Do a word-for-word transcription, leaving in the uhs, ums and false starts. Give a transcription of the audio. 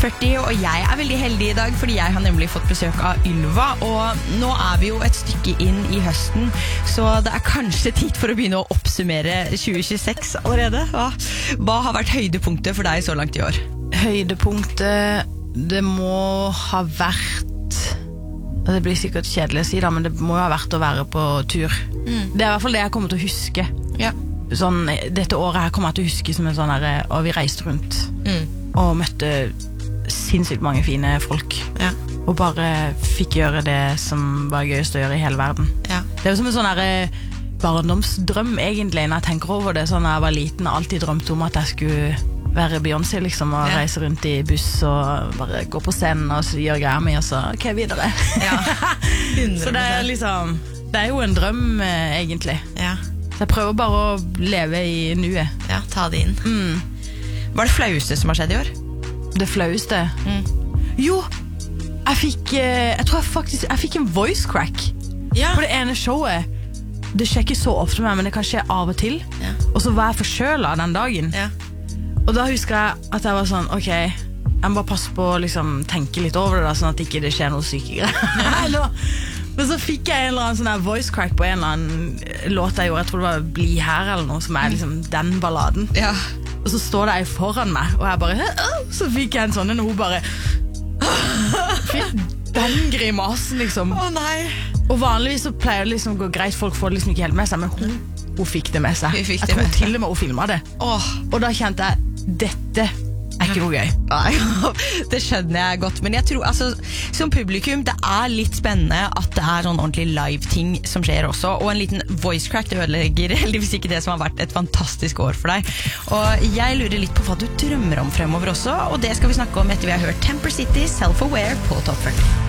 førti, og jeg er veldig heldig I dag, fordi jeg har nemlig fått besøk av Ylva, og nå er vi jo et stykke inn I høsten, så det er kanskje tid for å begynne å oppsummere tjue tjueseks allerede. Hva, hva har vært høydepunktet for deg så langt I år? Høydepunktet, det må ha vært, det blir sikkert kjedelig å si da, men det må jo ha vært å være på tur. Mm. Det er I hvert fall det jeg kommer til å huske. Ja. Sånn, dette året her kommer jeg til å huske som en sånn her, og vi reiste rundt mm. og møtte sinnssykt mange fine folk ja. Og bare fikk gjøre det som var gøyest å gjøre I hele verden ja. Det er jo som en sånn her barndomsdrøm egentlig når jeg tenker over det sånn når jeg var liten og alltid drømte om at jeg skulle være Beyoncé liksom og ja. Reise rundt I buss og bare gå på scenen og så gjøre greier med og så ok videre ja. Så det er liksom det er jo en drøm eh, egentlig ja Så jeg prøver bare å leve I nuet. Ja, ta det inn. Mm. Hva er det flaueste som har skjedd I år? Det flaueste? Mm. Jo, jeg fikk, jeg tror jeg faktisk, jeg fikk en voice crack ja. På det ene showet. Det skjer ikke så ofte med meg, men det kan skje av og til. Ja. Og så var jeg forkjølet den dagen. Ja. Og da husker jeg at jeg var sånn, ok, jeg må bare passe på å liksom, tenke litt over det da, sånn at ikke det skjer noe sykere. Ja. Men så fikk jeg en eller annen sånn her voice crack på en eller annen låt jeg gjorde, jeg tror det var Bli her eller noe, som er liksom den balladen. Ja. Og så står det ei foran meg, og jeg bare, så fikk jeg en sånn, og hun bare, fikk den grimasen liksom. Å nei. Og vanligvis så pleier det liksom å gå greit, folk får det liksom ikke helt med seg, men hun, hun fikk det med seg. Hun fikk jeg det tror med til og med hun filmet det. Åh. Og da kjente jeg, dette er ikke noe gøy. Nei, det skjønner jeg godt, men jeg tror, altså, som publikum, det er litt spennende at det er sånn ordentlig live-ting som skjer også, og en liten voice crack, det ødelegger heldigvis ikke det som har vært et fantastisk år for deg. Og jeg lurer litt på hva du drømmer om fremover også, og det skal vi snakke om etter vi har hørt Temper City, Self-Aware på Top førti.